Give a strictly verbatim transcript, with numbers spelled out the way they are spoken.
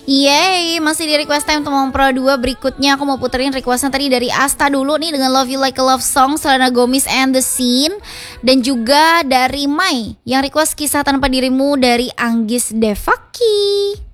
Yeay, masih di request time Tomong Pro dua. Berikutnya aku mau puterin requestnya tadi dari Asta dulu nih dengan Love You Like a Love Song, Selena Gomez and The Scene. Dan juga dari Mai yang request Kisah Tanpa Dirimu dari Anggis Devaki.